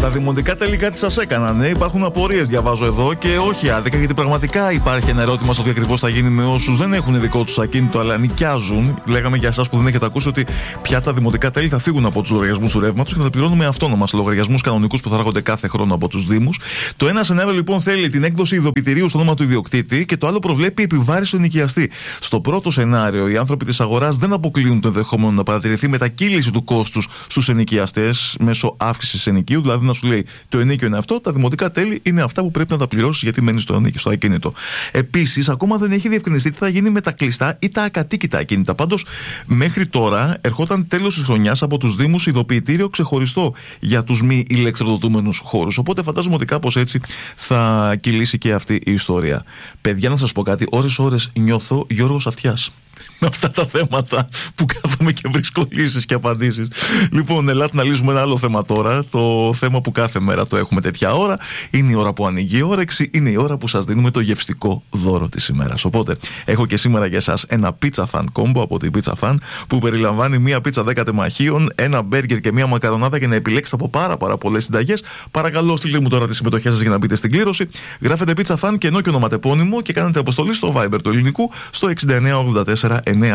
Τα δημοτικά τέλη κάτι σας έκαναν, υπάρχουν απορίες, διαβάζω εδώ, και όχι άδικα, γιατί πραγματικά υπάρχει ένα ερώτημα στο τι ακριβώς θα γίνει με όσους δεν έχουν δικό τους ακίνητο αλλά νοικιάζουν. Λέγαμε για εσάς που δεν έχετε ακούσει ότι πια τα δημοτικά τέλη θα φύγουν από τους λογαριασμούς του ρεύματος και θα τα πληρώνουμε αυτόνομα σε λογαριασμούς κανονικούς που θα έρχονται κάθε χρόνο από τους Δήμους. Το ένα σενάριο λοιπόν θέλει την έκδοση ειδοποιητηρίου στο όνομα του ιδιοκτήτη και το άλλο προβλέπει επιβάρηση στον νοικιαστή. Στο πρώτο σενάριο, οι άνθρωποι της αγοράς δεν αποκλείουν το ενδεχόμενο να παρατηρηθεί μετακύληση του κόστους στους ενοικιαστές μέσω αύξησης ενοικίου, δηλαδή να σου λέει το ενίκιο είναι αυτό, τα δημοτικά τέλη είναι αυτά που πρέπει να τα πληρώσεις γιατί μένεις στο ακίνητο. Επίσης, ακόμα δεν έχει διευκρινιστεί τι θα γίνει με τα κλειστά ή τα ακατοίκητα ακίνητα. Πάντως, μέχρι τώρα ερχόταν τέλος της χρονιάς από τους Δήμους ειδοποιητήριο ξεχωριστό για τους μη ηλεκτροδοτούμενους χώρους. Οπότε φαντάζομαι ότι κάπως έτσι θα κυλήσει και αυτή η ιστορία. Παιδιά, να σας πω κάτι, ώρες νιώθω Γιώργος Αυτιάς. Με αυτά τα θέματα που κάθομαι και βρίσκω λύσεις και απαντήσεις. Λοιπόν, ελάτε να λύσουμε ένα άλλο θέμα τώρα. Το θέμα που κάθε μέρα το έχουμε τέτοια ώρα. Είναι η ώρα που ανοίγει η όρεξη. Είναι η ώρα που σας δίνουμε το γευστικό δώρο της ημέρας. Οπότε, έχω και σήμερα για εσάς ένα pizza fan combo από την Pizza Fan που περιλαμβάνει μία πίτσα 10 τεμαχίων, ένα μπέργκερ και μία μακαρονάδα για να επιλέξετε από πάρα πολλές συνταγές. Παρακαλώ, στείλτε μου τώρα τη συμμετοχή σας για να μπείτε στην κλήρωση. Γράφετε Pizza Fan και ενώ και ονοματεπώνυμο και κάνετε αποστολή στο Viber του ελληνικού στο 6984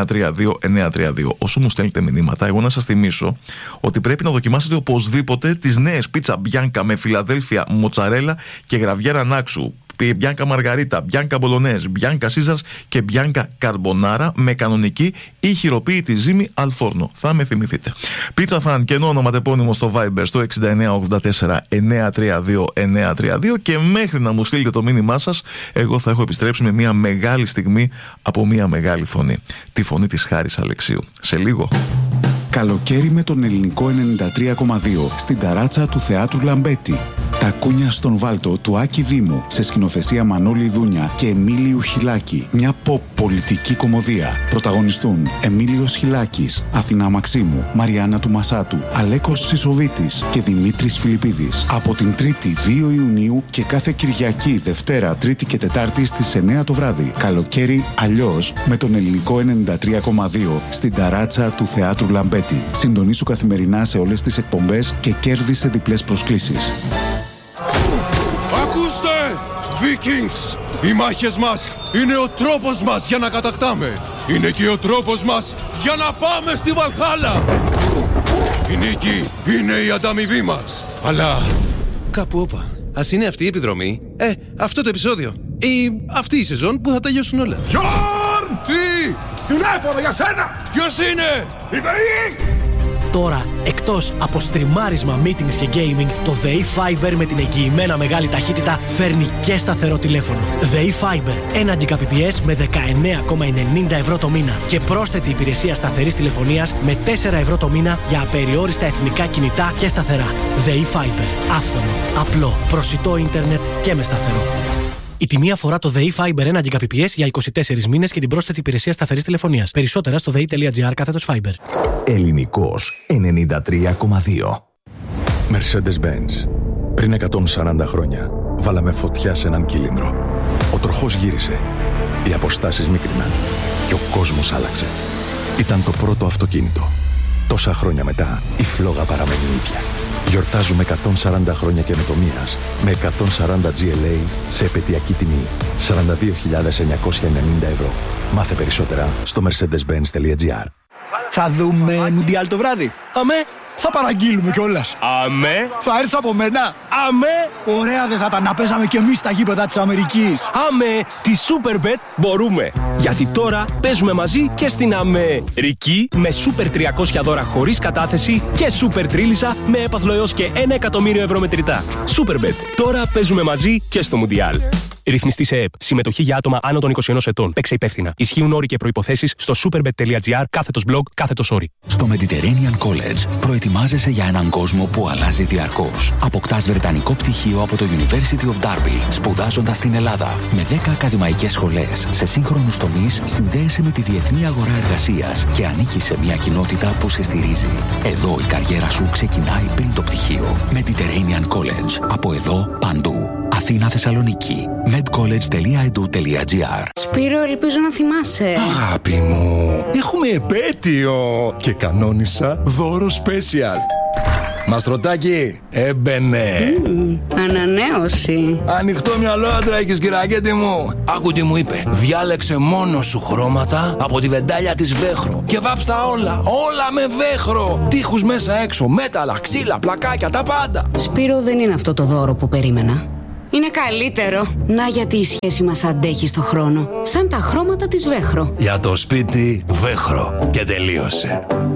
932-932. Όσο μου στέλνετε μηνύματα, εγώ να σας θυμίσω ότι πρέπει να δοκιμάσετε οπωσδήποτε τις νέες πίτσα Bianca με Φιλαδέλφια, μοτσαρέλα και γραβιέρα ανάξου. Bianca Margarita, Bianca Bolognese, Bianca Caesars και Bianca Carbonara με κανονική ή χειροποίητη ζύμη al forno. Θα με θυμηθείτε. Pizza Fan και ενώ ονοματεπώνυμο στο Viber στο 6984 932 932 και μέχρι να μου στείλετε το μήνυμά σας, εγώ θα έχω επιστρέψει με μια μεγάλη στιγμή από μια μεγάλη φωνή. Τη φωνή της Χάρης Αλεξίου. Σε λίγο. Καλοκαίρι με τον ελληνικό 93,2 στην ταράτσα του Θεάτρου Λαμπέτη. Τα κούνια στον Βάλτο του Άκη Δήμου σε σκηνοθεσία Μανώλη Δούνια και Εμίλιου Χιλάκη. Μια pop πολιτική κομμωδία. Πρωταγωνιστούν Εμίλιος Χιλάκης, Αθηνά Μαξίμου, Μαριάννα του Μασάτου, Αλέκος Σισοβίτης και Δημήτρης Φιλιππίδης. Από την 3η 2 Ιουνίου και κάθε Κυριακή, Δευτέρα, Τρίτη και Τετάρτη στις 9 το βράδυ. Καλοκαίρι αλλιώς με τον ελληνικό 93,2 στην ταράτσα του Θεάτρου Λαμπέτη. Συντονίσου καθημερινά σε όλες τις εκπομπές και κέρδισε διπλές προσκλήσεις. Ακούστε! Vikings! Οι μάχες μας είναι ο τρόπος μας για να κατακτάμε. Είναι και ο τρόπος μας για να πάμε στη Βαλχάλα. Η νίκη είναι η ανταμοιβή μας. Αλλά κάπου όπα. Ας είναι αυτή η επιδρομή. Αυτό το επεισόδιο. Ή αυτή η σεζόν που θα τελειώσουν όλα. Γιόρν! Τι! Τηλέφωνο για σένα! Ποιος είναι? Η ΔΕΗ! Τώρα, εκτός από στριμάρισμα, meetings και gaming, το ΔΕΗ Fiber με την εγγυημένα μεγάλη ταχύτητα φέρνει και σταθερό τηλέφωνο. ΔΕΗ Fiber, 1 Gbps με 19,90 ευρώ το μήνα και πρόσθετη υπηρεσία σταθερής τηλεφωνίας με 4 ευρώ το μήνα για απεριόριστα εθνικά κινητά και σταθερά. ΔΕΗ Fiber, άφθονο, απλό, προσιτό ίντερνετ και με σταθερό. Η τιμή αφορά το ΔΕΗ Fiber 1 Gbps για 24 μήνες και την πρόσθετη υπηρεσία σταθερής τηλεφωνίας. Περισσότερα στο dei.gr/Fiber. Ελληνικός 93,2. Mercedes-Benz. Πριν 140 χρόνια βάλαμε φωτιά σε έναν κύλινδρο. Ο τροχός γύρισε. Οι αποστάσεις μίκριναν. Και ο κόσμος άλλαξε. Ήταν το πρώτο αυτοκίνητο. Τόσα χρόνια μετά η φλόγα παραμένει ίδια. Γιορτάζουμε 140 χρόνια καινοτομίας με 140 GLA σε επαιτειακή τιμή 42.990 ευρώ. Μάθε περισσότερα στο mercedes-benz.gr. Θα δούμε Μουντιάλ το βράδυ. Αμέ. Θα παραγγείλουμε κιόλας. Αμέ. Θα έρθεις από μένα. Αμέ. Ωραία δεν θα τα να παίζαμε κι εμείς στα γήπεδα της Αμερικής. Αμέ. Τη Superbet μπορούμε. Γιατί τώρα παίζουμε μαζί και στην Αμερική με Super 300 δώρα χωρίς κατάθεση και Super Τρίλισσα με έπαθλο έως και 1 εκατομμύριο ευρώ μετρητά. Superbet. Τώρα παίζουμε μαζί και στο Μουντιάλ. Ρυθμιστή σε ΕΕΠ. Συμμετοχή για άτομα άνω των 21 ετών. Παίξε υπεύθυνα. Ισχύουν όροι και προϋποθέσεις στο superbet.gr/blog/. Στο Mediterranean College προετοιμάζεσαι για έναν κόσμο που αλλάζει διαρκώς. Αποκτάς βρετανικό πτυχίο από το University of Derby, σπουδάζοντας στην Ελλάδα. Με 10 ακαδημαϊκές σχολές σε σύγχρονους τομείς, συνδέεσαι με τη διεθνή αγορά εργασίας και ανήκεις σε μια κοινότητα που σε στηρίζει. Εδώ η καριέρα σου ξεκινάει πριν το πτυχίο. Mediterranean College. Από εδώ παντού. Αθήνα, Θεσσαλονίκη. medcollege.edu.gr. Σπύρο, ελπίζω να θυμάσαι. Αγάπη μου, έχουμε επέτειο και κανόνισα δώρο special. Μαστρωτάκι, έμπαινε. Ανανέωση. Ανοιχτό μυαλό άντρα έχεις, κυρακέτη μου. Άκου τι μου είπε. Διάλεξε μόνο σου χρώματα από τη βεντάλια της Βέχρο και βάψτα όλα. Όλα με Βέχρο. Τείχους μέσα έξω, μέταλλα, ξύλα, πλακάκια, τα πάντα. Σπύρο, δεν είναι αυτό το δώρο που περίμενα. Είναι καλύτερο. Να, γιατί η σχέση μας αντέχει στο χρόνο. Σαν τα χρώματα της Βέχρο. Για το σπίτι Βέχρο. Και τελείωσε.